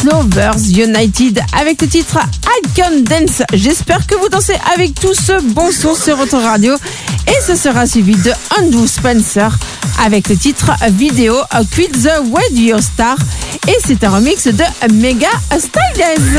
Lovers United avec le titre I Can Dance. J'espère que vous dansez avec tout ce bon son sur votre radio. Et ce sera suivi de Andrew Spencer avec le titre vidéo Quit the Radio Star. Et c'est un remix de Mega Styles.